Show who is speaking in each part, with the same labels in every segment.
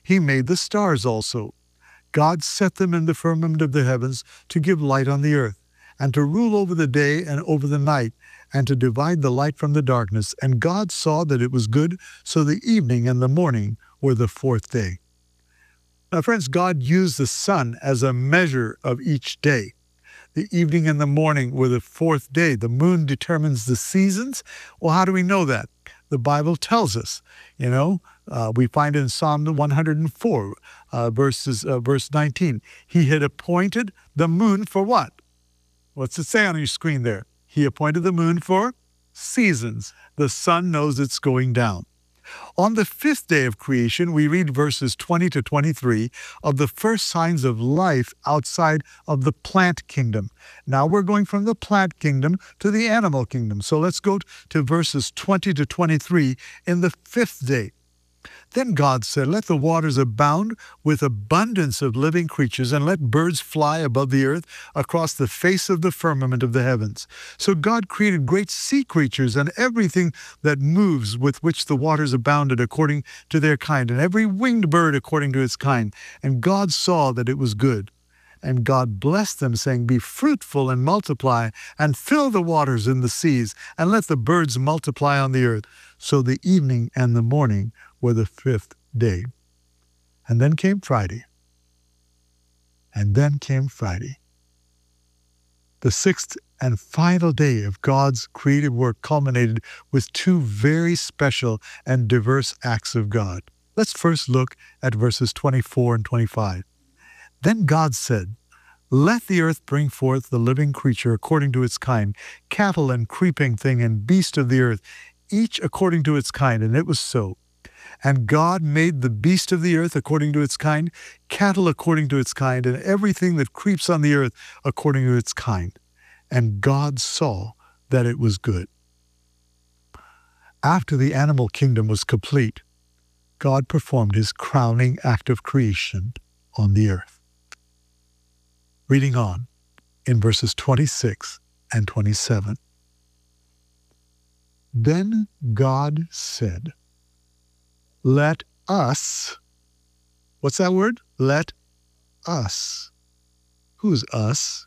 Speaker 1: He made the stars also. God set them in the firmament of the heavens to give light on the earth, and to rule over the day and over the night, and to divide the light from the darkness. And God saw that it was good, so the evening and the morning were the fourth day. Now, friends, God used the sun as a measure of each day. The evening and the morning were the fourth day. The moon determines the seasons. Well, how do we know that? The Bible tells us, we find in Psalm 104, verse 19. He had appointed the moon for what? What's it say on your screen there? He appointed the moon for seasons. The sun knows it's going down. On the fifth day of creation, we read verses 20 to 23 of the first signs of life outside of the plant kingdom. Now we're going from the plant kingdom to the animal kingdom. So let's go to verses 20 to 23 in the fifth day. Then God said, "Let the waters abound with abundance of living creatures, and let birds fly above the earth across the face of the firmament of the heavens." So God created great sea creatures and everything that moves, with which the waters abounded according to their kind, and every winged bird according to its kind. And God saw that it was good. And God blessed them, saying, "Be fruitful and multiply, and fill the waters in the seas, and let the birds multiply on the earth." So the evening and the morning were the fifth day. And then came Friday. The sixth and final day of God's creative work culminated with two very special and diverse acts of God. Let's first look at verses 24 and 25. Then God said, "Let the earth bring forth the living creature according to its kind, cattle and creeping thing and beast of the earth, each according to its kind." And it was so. And God made the beast of the earth according to its kind, cattle according to its kind, and everything that creeps on the earth according to its kind. And God saw that it was good. After the animal kingdom was complete, God performed his crowning act of creation on the earth. Reading on in verses 26 and 27. Then God said, "Let us," what's that word? Let us. Who's us?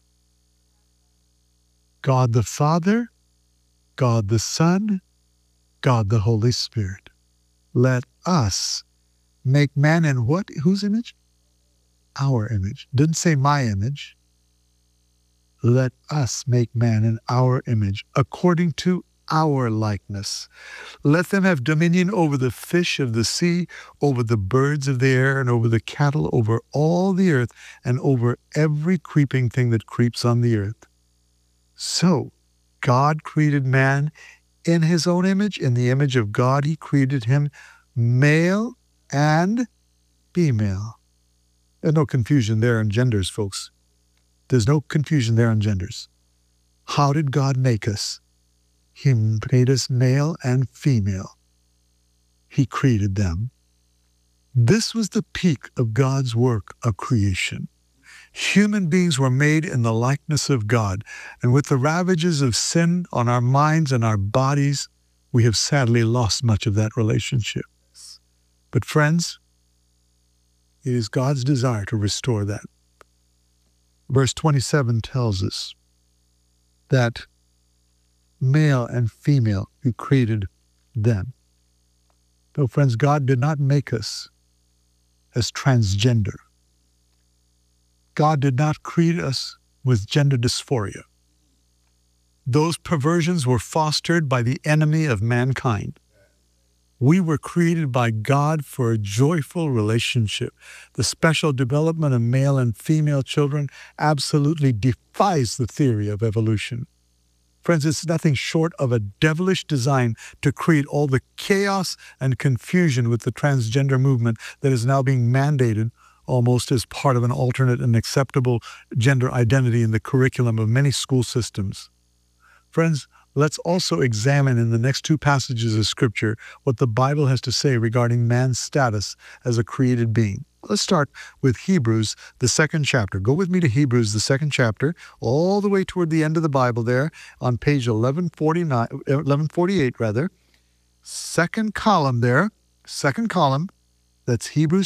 Speaker 1: God the Father, God the Son, God the Holy Spirit. Let us make man in what? Whose image? Our image. Didn't say my image. Let us make man in our image, according to our likeness. Let them have dominion over the fish of the sea, over the birds of the air, and over the cattle, over all the earth, and over every creeping thing that creeps on the earth. So God created man in his own image. In the image of God he created him, male and female. There's no confusion there on genders, folks. There's no confusion there on genders. How did God make us? He made us male and female. He created them. This was the peak of God's work of creation. Human beings were made in the likeness of God, and with the ravages of sin on our minds and our bodies, we have sadly lost much of that relationship. But friends, it is God's desire to restore that. Verse 27 tells us that male and female, he created them. Though, friends, God did not make us as transgender. God did not create us with gender dysphoria. Those perversions were fostered by the enemy of mankind. We were created by God for a joyful relationship. The special development of male and female children absolutely defies the theory of evolution. Friends, it's nothing short of a devilish design to create all the chaos and confusion with the transgender movement that is now being mandated almost as part of an alternate and acceptable gender identity in the curriculum of many school systems. Friends, let's also examine in the next two passages of Scripture what the Bible has to say regarding man's status as a created being. Let's start with Hebrews, the second chapter. Go with me to Hebrews, the second chapter, all the way toward the end of the Bible there on page 1148, second column there, that's Hebrews